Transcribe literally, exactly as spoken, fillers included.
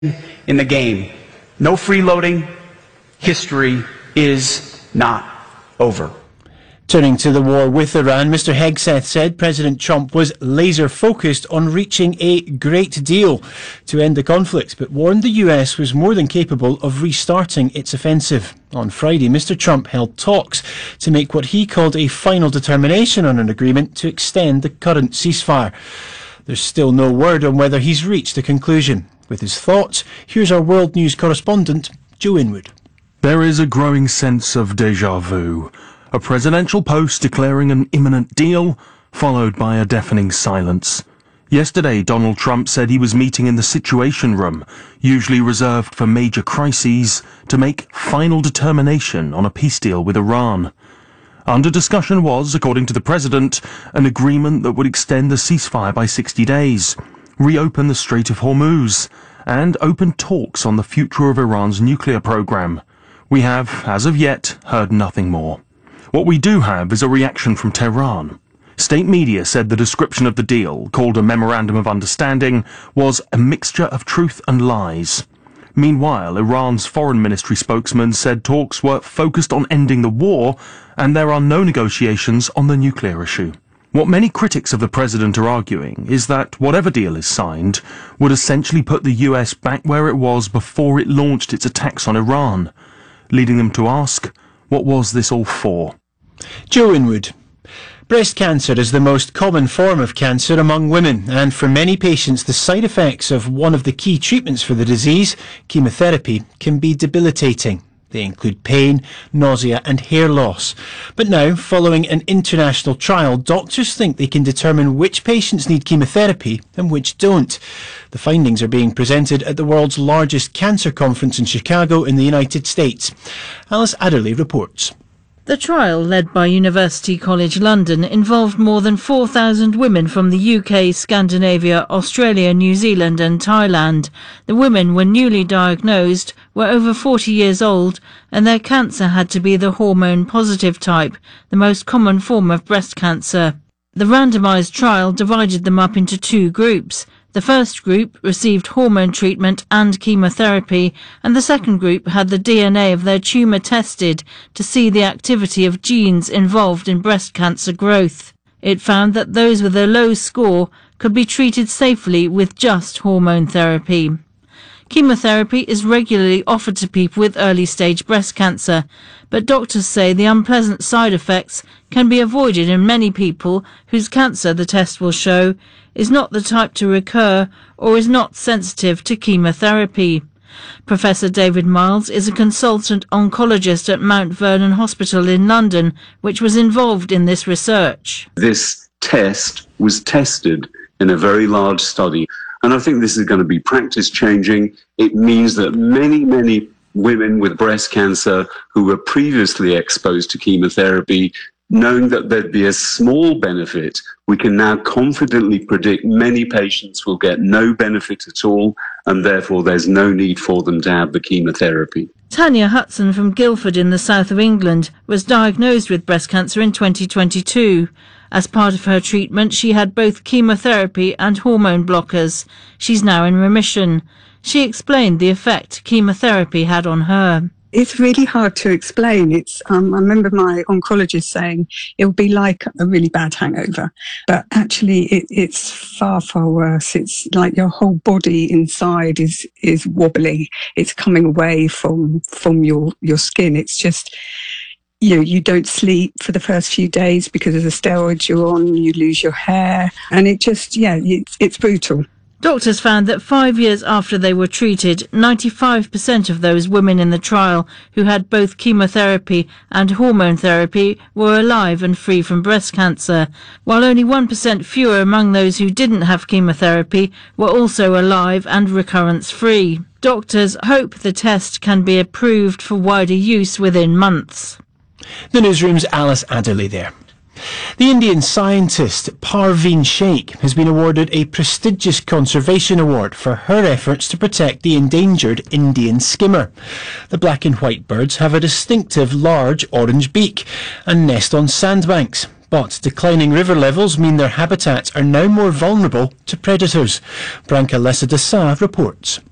in the game. No freeloading. History is not over. Turning to the war with Iran, Mister Hegseth said President Trump was laser-focused on reaching a great deal to end the conflict, but warned the U S was more than capable of restarting its offensive. On Friday, Mister Trump held talks to make what he called a final determination on an agreement to extend the current ceasefire. There's still no word on whether he's reached a conclusion. With his thoughts, here's our World News correspondent, Joe Inwood. There is a growing sense of déjà vu. A presidential post declaring an imminent deal, followed by a deafening silence. Yesterday, Donald Trump said he was meeting in the Situation Room, usually reserved for major crises, to make final determination on a peace deal with Iran. Under discussion was, according to the president, an agreement that would extend the ceasefire by sixty days, reopen the Strait of Hormuz, and open talks on the future of Iran's nuclear program. We have, as of yet, heard nothing more. What we do have is a reaction from Tehran. State media said the description of the deal, called a Memorandum of Understanding, was a mixture of truth and lies. Meanwhile, Iran's foreign ministry spokesman said talks were focused on ending the war and there are no negotiations on the nuclear issue. What many critics of the president are arguing is that whatever deal is signed would essentially put the U S back where it was before it launched its attacks on Iran, leading them to ask, what was this all for? Joe Inwood. Breast cancer is the most common form of cancer among women, and for many patients the side effects of one of the key treatments for the disease, chemotherapy, can be debilitating. They include pain, nausea and hair loss. But now, following an international trial, doctors think they can determine which patients need chemotherapy and which don't. The findings are being presented at the world's largest cancer conference in Chicago in the United States. Alice Adderley reports. The trial, led by University College London, involved more than four thousand women from the U K, Scandinavia, Australia, New Zealand and Thailand. The women were newly diagnosed, were over forty years old, and their cancer had to be the hormone-positive type, the most common form of breast cancer. The randomised trial divided them up into two groups. The first group received hormone treatment and chemotherapy, and the second group had the D N A of their tumour tested to see the activity of genes involved in breast cancer growth. It found that those with a low score could be treated safely with just hormone therapy. Chemotherapy is regularly offered to people with early-stage breast cancer, but doctors say the unpleasant side effects can be avoided in many people whose cancer, the test will show, is not the type to recur or is not sensitive to chemotherapy. Professor David Miles is a consultant oncologist at Mount Vernon Hospital in London, which was involved in this research. This test was tested in a very large study. And I think this is going to be practice changing. It means that many, many women with breast cancer who were previously exposed to chemotherapy, knowing that there'd be a small benefit, we can now confidently predict many patients will get no benefit at all, and therefore there's no need for them to have the chemotherapy. Tanya Hudson from Guildford in the south of England was diagnosed with breast cancer in twenty twenty-two. As part of her treatment, she had both chemotherapy and hormone blockers. She's now in remission. She explained the effect chemotherapy had on her. It's really hard to explain. It's um, I remember my oncologist saying it would be like a really bad hangover, but actually it, it's far, far worse. It's like your whole body inside is is wobbly. It's coming away from from your your skin. It's just, you know, you don't sleep for the first few days because of the steroids you're on. You lose your hair, and it just yeah, it's, it's brutal. Doctors found that five years after they were treated, ninety-five percent of those women in the trial who had both chemotherapy and hormone therapy were alive and free from breast cancer, while only one percent fewer among those who didn't have chemotherapy were also alive and recurrence-free. Doctors hope the test can be approved for wider use within months. The newsroom's Alice Adderley there. The Indian scientist Parveen Sheikh has been awarded a prestigious conservation award for her efforts to protect the endangered Indian skimmer. The black and white birds have a distinctive large orange beak and nest on sandbanks, but declining river levels mean their habitats are now more vulnerable to predators. Branka Lesadasa reports.